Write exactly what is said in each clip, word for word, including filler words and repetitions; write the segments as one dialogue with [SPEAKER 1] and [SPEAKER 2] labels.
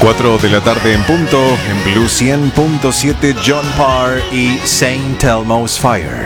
[SPEAKER 1] cuatro de la tarde en punto, en Blue cien punto siete, John Parr y Saint Elmo's Fire.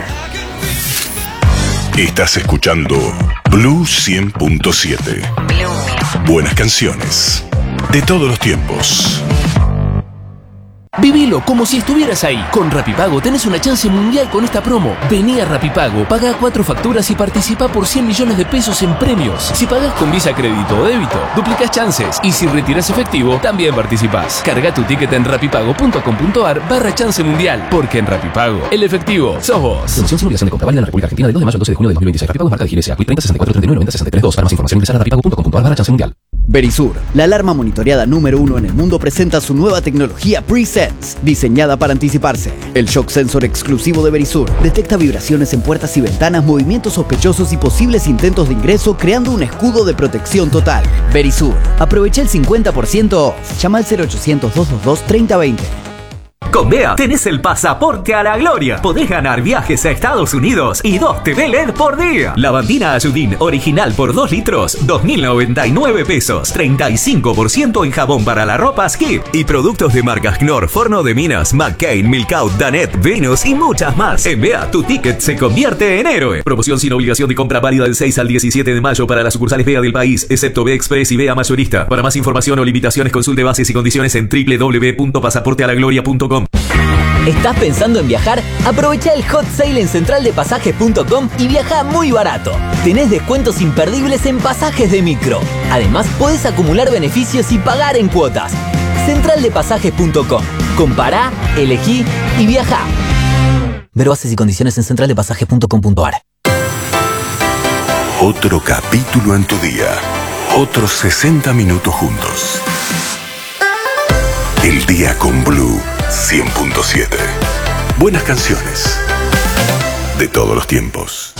[SPEAKER 2] Estás escuchando Blue cien punto siete. Buenas canciones de todos los tiempos.
[SPEAKER 3] Vivilo como si estuvieras ahí. Con Rapipago tenés una chance mundial con esta promo. Vení a Rapipago, pagá cuatro facturas y participá por cien millones de pesos en premios. Si pagás con Visa, crédito o débito, duplicás chances. Y si retirás efectivo, también participás. Carga tu ticket en rapipago.com.ar barra chance mundial. Porque en Rapipago, el efectivo sos vos.
[SPEAKER 4] Promoción sin obligación de compra, válida en la República Argentina del dos de mayo al doce de junio de dos mil veintiséis. Rapipago, marca de Gilesia. treinta sesenta y cuatro treinta y nueve noventa sesenta y tres dos. Para más información ingresar a rapipago.com.ar barra chance mundial.
[SPEAKER 5] Verisur, la alarma monitoreada número uno en el mundo, presenta su nueva tecnología Pre-Sense, diseñada para anticiparse. El shock sensor exclusivo de Verisur detecta vibraciones en puertas y ventanas, movimientos sospechosos y posibles intentos de ingreso, creando un escudo de protección total. Verisur, aprovecha el cincuenta por ciento off. Llama al cero ochocientos, doscientos veintidós, treinta veinte.
[SPEAKER 6] Con Bea tenés el pasaporte a la gloria. Podés ganar viajes a Estados Unidos y dos T V L E D por día. Lavandina Ayudín original por dos litros, dos mil noventa y nueve pesos. treinta y cinco por ciento en jabón para la ropa Skip. Y productos de marcas Knorr, Forno de Minas, McCain, Milkout, Danet, Venus y muchas más. En Bea tu ticket se convierte en héroe. Promoción sin obligación de compra, válida del seis al diecisiete de mayo para las sucursales Bea del país, excepto Bea Express y Bea Mayorista. Para más información o limitaciones, consulte bases y condiciones en doble u doble u doble u punto pasaporte a la gloria punto com.
[SPEAKER 7] ¿Estás pensando en viajar? Aprovecha el hot sale en central de pasajes punto com y viaja muy barato. Tenés descuentos imperdibles en pasajes de micro. Además, podés acumular beneficios y pagar en cuotas. central de pasajes punto com. Compará, elegí y viajá. Ver bases y condiciones en central de pasajes punto com punto ar.
[SPEAKER 2] Otro capítulo en tu día. Otros sesenta minutos juntos. El día con Blue cien punto siete. Buenas canciones de todos los tiempos.